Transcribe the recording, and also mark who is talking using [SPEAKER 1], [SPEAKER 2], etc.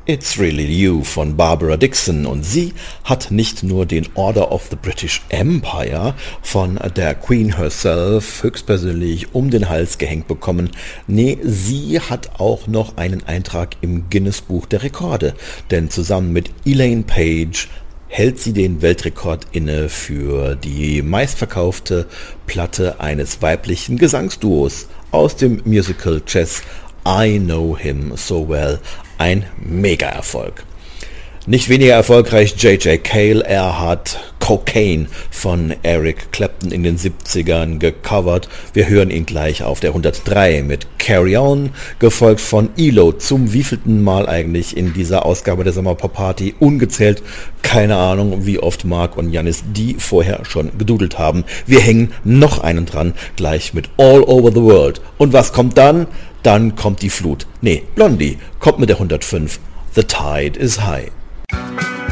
[SPEAKER 1] It's Really You von Barbara Dickson, und sie hat nicht nur den Order of the British Empire von der Queen herself höchstpersönlich um den Hals gehängt bekommen. Nee, sie hat auch noch einen Eintrag im Guinness Buch der Rekorde, denn zusammen mit Elaine Paige hält sie den Weltrekord inne für die meistverkaufte Platte eines weiblichen Gesangsduos aus dem Musical Chess I Know Him So Well. Ein Mega-Erfolg. Nicht weniger erfolgreich J.J. Cale. Er hat Cocaine von Eric Clapton in den 70ern gecovert. Wir hören ihn gleich auf der 103 mit Carry On, gefolgt von ELO. Zum wievielten Mal eigentlich in dieser Ausgabe der Sommerpop-Party? Ungezählt. Keine Ahnung, wie oft Marc und Janis die vorher schon gedudelt haben. Wir hängen noch einen dran, gleich mit All Over the World. Und was kommt dann? Dann kommt die Flut. Nee, Blondie kommt mit der 105. The Tide is High.